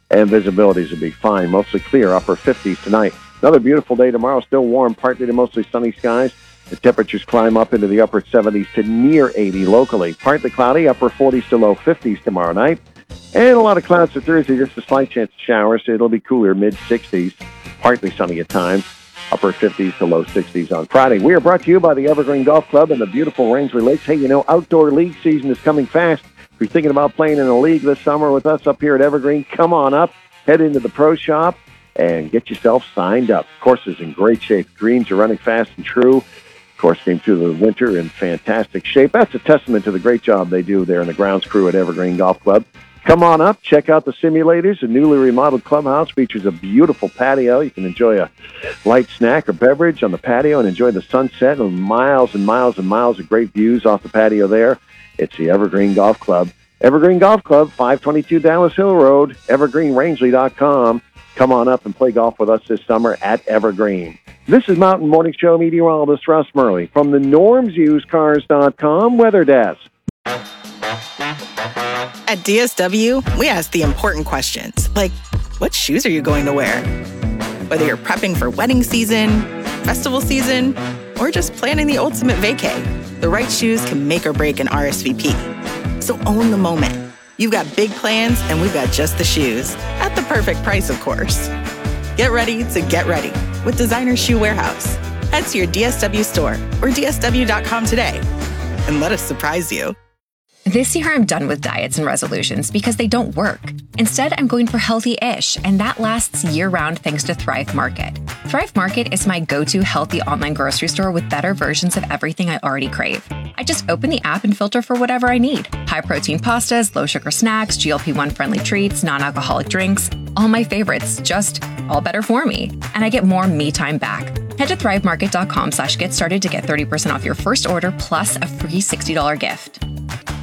and visibilities will be fine. Mostly clear, upper 50s tonight. Another beautiful day tomorrow. Still warm, partly to mostly sunny skies. The temperatures climb up into the upper 70s to near 80 locally. Partly cloudy, upper 40s to low 50s tomorrow night. And a lot of clouds for Thursday, just a slight chance of showers. It'll be cooler, mid-60s, partly sunny at times. Upper 50s to low 60s on Friday. We are brought to you by the Evergreen Golf Club and the beautiful Rangeley Lakes. Hey, outdoor league season is coming fast. If you're thinking about playing in a league this summer with us up here at Evergreen, come on up, head into the pro shop, and get yourself signed up. Course is in great shape. Greens are running fast and true. Course came through the winter in fantastic shape. That's a testament to the great job they do there in the grounds crew at Evergreen Golf Club. Come on up, check out the simulators. The newly remodeled clubhouse features a beautiful patio. You can enjoy a light snack or beverage on the patio and enjoy the sunset and miles and miles and miles of great views off the patio there. It's the Evergreen Golf Club. Evergreen Golf Club, 522 Dallas Hill Road, evergreenrangeley.com. Come on up and play golf with us this summer at Evergreen. This is Mountain Morning Show meteorologist Russ Murley from the NormsUseCars.com Weather Desk. At DSW, we ask the important questions, like, what shoes are you going to wear? Whether you're prepping for wedding season, festival season, or just planning the ultimate vacay, the right shoes can make or break an RSVP. So own the moment. You've got big plans, and we've got just the shoes. At the perfect price, of course. Get ready to get ready with Designer Shoe Warehouse. Head to your DSW store or DSW.com today and let us surprise you. This year, I'm done with diets and resolutions because they don't work. Instead, I'm going for healthy-ish, and that lasts year-round thanks to Thrive Market. Thrive Market is my go-to healthy online grocery store with better versions of everything I already crave. I just open the app and filter for whatever I need. High-protein pastas, low-sugar snacks, GLP-1 friendly treats, non-alcoholic drinks. All my favorites, just all better for me. And I get more me time back. Head to thrivemarket.com/get started to get 30% off your first order plus a free $60 gift.